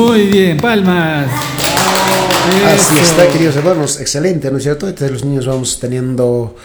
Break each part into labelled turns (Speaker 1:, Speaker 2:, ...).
Speaker 1: Muy bien, palmas.
Speaker 2: Así está, queridos hermanos, excelente, ¿no es cierto? Entonces los niños vamos teniendo,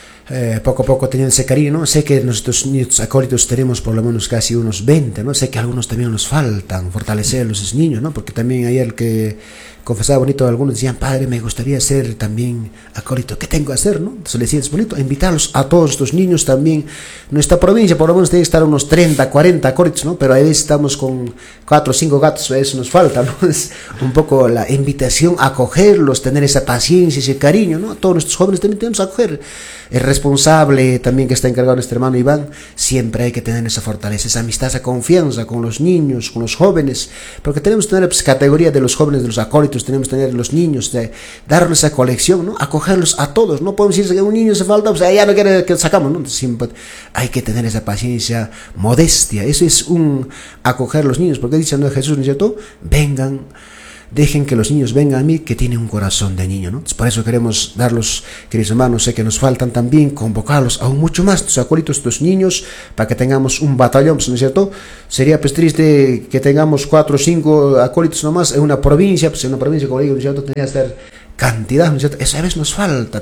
Speaker 2: poco a poco teniendo ese cariño, ¿no? Sé que nuestros niños acólitos tenemos por lo menos casi unos 20, ¿no? Sé que algunos también nos faltan fortalecer a los niños, ¿no? Porque también ayer que confesaba bonito, algunos decían, padre, me gustaría ser también acólito, ¿qué tengo que hacer, no? Entonces le decía, es bonito, invitarlos a todos estos niños también. Nuestra provincia por lo menos tiene que estar unos 30, 40 acólitos, ¿no? Pero a veces estamos con 4 o 5 gatos, eso nos falta, ¿no? Es un poco la invitación a acogerlos, tener esa paciencia, ese cariño, ¿no? A todos nuestros jóvenes también tenemos que acoger. El responsable también que está encargado nuestro hermano Iván, siempre hay que tener esa fortaleza, esa amistad, esa confianza con los niños, con los jóvenes, porque tenemos que tener pues, categoría de los jóvenes, de los acólitos, tenemos que tener los niños, de darles esa colección, ¿no? Acogerlos a todos, no podemos decir que un niño se falta, pues ya no quiere que sacamos, ¿no? Siempre hay que tener esa paciencia, modestia, eso es un acoger a los niños, porque dice ¿no? Jesús, ¿no es cierto? Vengan, dejen que los niños vengan a mí, que tienen un corazón de niño, ¿no? Entonces, por eso queremos darlos, queridos hermanos, sé que nos faltan también, convocarlos aún mucho más, los acólitos, estos niños, para que tengamos un batallón, ¿no es cierto? Sería pues triste que tengamos 4 o 5 acólitos nomás en una provincia, pues en una provincia, como digo, ¿no es cierto? Tendría que ser cantidad, ¿no es cierto? Eso a veces nos falta,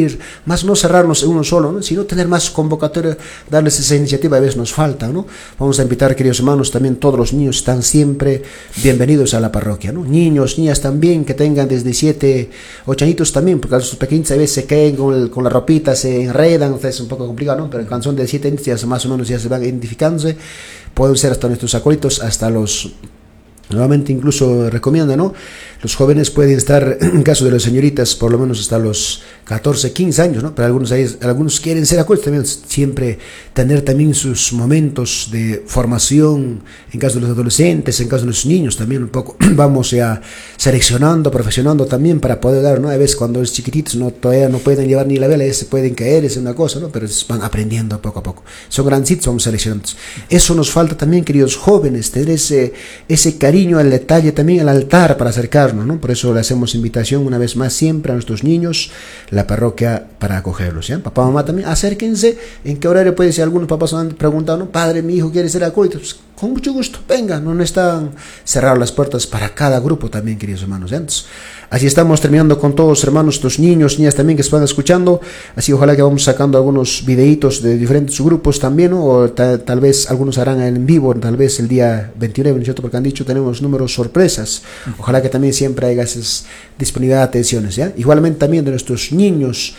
Speaker 2: más no cerrarnos en uno solo, ¿no? Sino tener más convocatoria, darles esa iniciativa, a veces nos falta, ¿no? Vamos a invitar, queridos hermanos, también todos los niños están siempre bienvenidos a la parroquia, ¿no? Niños, niñas también, que tengan desde 7, 8 añitos también, porque los pequeños a veces se caen con la ropita, se enredan, entonces es un poco complicado, ¿no? Pero cuando son de 7 años, ya más o menos ya se van identificándose, pueden ser hasta nuestros acólitos, hasta los... Nuevamente incluso recomienda, ¿no? Los jóvenes pueden estar, en caso de las señoritas, por lo menos hasta los 14, 15 años, ¿no? Pero algunos quieren ser acólitos también, siempre tener también sus momentos de formación, en caso de los adolescentes, en caso de los niños también un poco, vamos ya seleccionando, perfeccionando también para poder dar, ¿no? A veces cuando es chiquititos, ¿no? Todavía no pueden llevar ni la vela, se pueden caer, es una cosa, ¿no? Pero van aprendiendo poco a poco. Son grandecitos, vamos seleccionando. Eso nos falta también, queridos jóvenes, tener ese cariño al detalle, también al altar para acercarnos, ¿no? Por eso le hacemos invitación una vez más siempre a nuestros niños, la parroquia para acogerlos, ¿ya? Papá, mamá también, acérquense. ¿En qué horario puede ser? Algunos papás han preguntado, ¿no? Padre, mi hijo quiere ser acólito. Pues, con mucho gusto, venga, no están cerrar las puertas para cada grupo también, queridos hermanos. Entonces, así estamos terminando con todos, hermanos, estos niños, niñas también que están escuchando. Así ojalá que vamos sacando algunos videitos de diferentes grupos también, ¿no? O tal vez algunos harán en vivo, tal vez el día 29, ¿no es cierto? Porque han dicho tenemos números sorpresas. Ojalá que también siempre haya esas disponibilidad de atenciones, ¿ya? Igualmente también de nuestros niños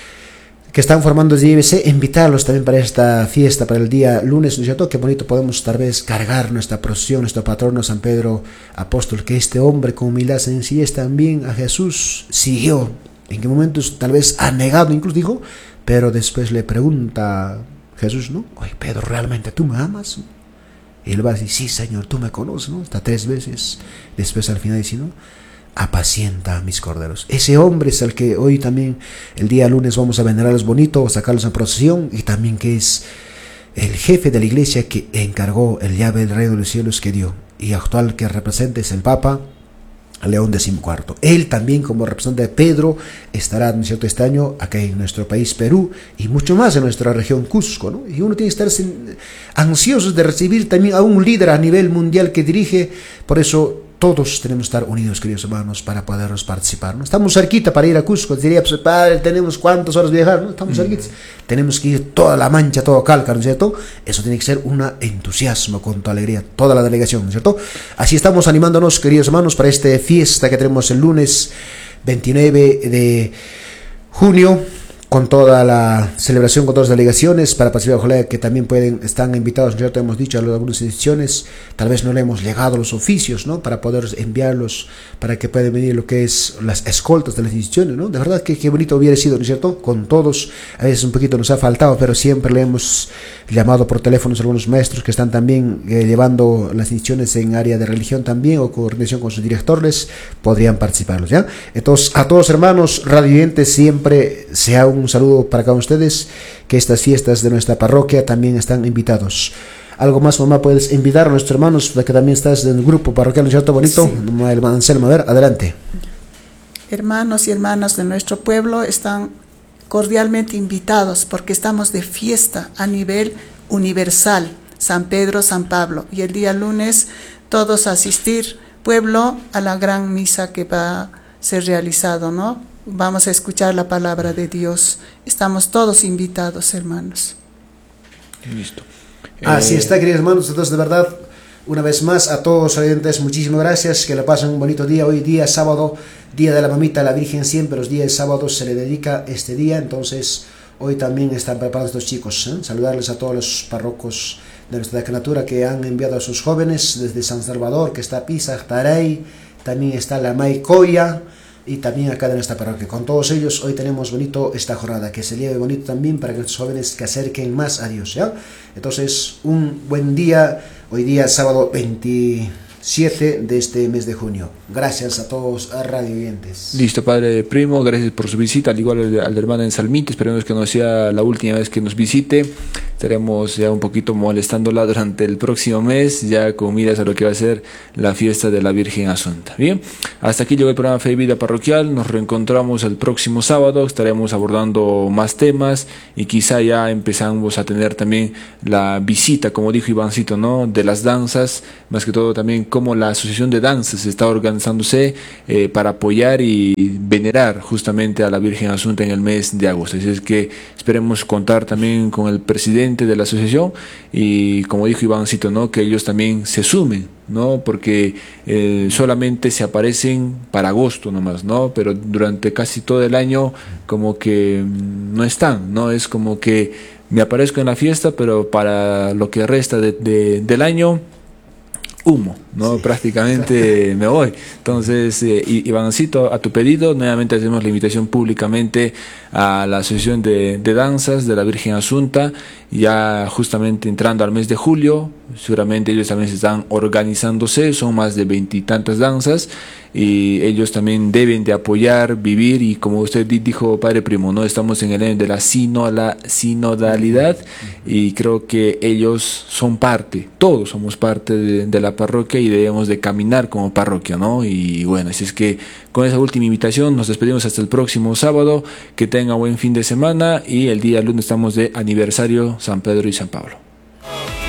Speaker 2: que están formando desde IBC, invitarlos también para esta fiesta, para el día lunes, ¿no es cierto? Qué bonito podemos tal vez cargar nuestra procesión, nuestro patrono San Pedro Apóstol, que este hombre con humildad, sencillez también a Jesús siguió, en qué momentos tal vez ha negado, incluso dijo, pero después le pregunta Jesús, ¿no? Oye, Pedro, ¿realmente tú me amas? Y él va a decir, sí, Señor, tú me conoces, ¿no? Hasta 3 veces, después al final dice, ¿no? Apacienta a mis corderos. Ese hombre es el que hoy también, el día lunes, vamos a venerarlos bonito, sacarlos en procesión, y también que es el jefe de la iglesia que encargó el llave del reino de los cielos que dio, y actual que representa es el Papa León XIV. Él también, como representante de Pedro, estará, ¿no es cierto?, este año acá en nuestro país Perú y mucho más en nuestra región Cusco, ¿no? Y uno tiene que estar ansiosos de recibir también a un líder a nivel mundial que dirige. Por eso todos tenemos que estar unidos, queridos hermanos, para podernos participar, ¿no? Estamos cerquita para ir a Cusco. Diría, pues, padre, tenemos cuántas horas de viajar, ¿no? Estamos cerquitas. Tenemos que ir toda la Mancha, todo Calca, ¿no es cierto? Eso tiene que ser un entusiasmo, con toda alegría, toda la delegación, ¿no es cierto? Así estamos animándonos, queridos hermanos, para esta fiesta que tenemos el lunes 29 de junio, con toda la celebración, con todas las delegaciones para participar. Ojalá que también están invitados, ya te hemos dicho, a algunas ediciones. Tal vez no le hemos llegado los oficios, ¿no? Para poder enviarlos, para que puedan venir lo que es las escoltas de las ediciones, ¿no? De verdad que qué bonito hubiera sido, ¿no es cierto? Con todos, a veces un poquito nos ha faltado, pero siempre le hemos llamado por teléfonos a algunos maestros que están también llevando las ediciones en área de religión también, o coordinación con sus directores, podrían participarlos, ¿ya? Entonces, a todos hermanos radioyentes, siempre sea un saludo para cada uno de ustedes, que estas fiestas de nuestra parroquia también están invitados. Algo más, mamá, puedes invitar a nuestros hermanos, que también estás en el grupo parroquial, ¿no es cierto? Bonito, sí. El Anselmo, a ver, adelante.
Speaker 3: Hermanos y hermanas de nuestro pueblo están cordialmente invitados, porque estamos de fiesta a nivel universal, San Pedro, San Pablo, y el día lunes todos asistir pueblo a la gran misa que va a ser realizado, ¿no? Vamos a escuchar la palabra de Dios. Estamos todos invitados, hermanos.
Speaker 1: Listo.
Speaker 2: Así está, queridos hermanos. Entonces, de verdad, una vez más, a todos los oyentes, muchísimas gracias. Que le pasen un bonito día. Hoy día sábado, día de la mamita, la Virgen. Siempre los días sábados se le dedica este día. Entonces, hoy también están preparados estos chicos. Saludarles a todos los párrocos de nuestra decanatura que han enviado a sus jóvenes desde San Salvador, que está Pisa, Tarey, también está la Maicoya, y también acá de nuestra parroquia. Con todos ellos hoy tenemos bonito esta jornada, que se lleve bonito también para que los jóvenes que acerquen más a Dios, ¿ya? Entonces, un buen día, hoy día sábado 27 de este mes de junio. Gracias a todos a radio oyentes.
Speaker 1: Listo, Padre Primo, gracias por su visita, al igual al hermano en Salmito. Esperemos que no sea la última vez que nos visite. Estaremos ya un poquito molestándola durante el próximo mes, ya con miras a lo que va a ser la fiesta de la Virgen Asunta. Bien, hasta aquí llegó el programa Fe y Vida Parroquial. Nos reencontramos el próximo sábado. Estaremos abordando más temas y quizá ya empezamos a tener también la visita, como dijo Ivancito, ¿no?, de las danzas, más que todo también cómo la Asociación de Danzas está organizándose para apoyar y venerar justamente a la Virgen Asunta en el mes de agosto. Así es que esperemos contar también con el presidente de la asociación y, como dijo Ivancito, ¿no?, que ellos también se sumen, ¿no?, porque solamente se aparecen para agosto nomás, ¿no?, pero durante casi todo el año como que no están, ¿no? Es como que me aparezco en la fiesta, pero para lo que resta del año, humo, ¿no? Sí, prácticamente me voy. Entonces, Ivancito, a tu pedido, nuevamente hacemos la invitación públicamente a la Asociación de Danzas de la Virgen Asunta, ya justamente entrando al mes de julio. Seguramente ellos también se están organizándose, son más de 20 y tantas danzas, y ellos también deben de apoyar, vivir, y como usted dijo, Padre Primo, ¿no?, estamos en el año de la sinodalidad, y creo que ellos son parte, todos somos parte de la parroquia y debemos de caminar como parroquia, ¿no? Y bueno, así es que con esa última invitación nos despedimos hasta el próximo sábado. Que tenga buen fin de semana, y el día lunes estamos de aniversario San Pedro y San Pablo.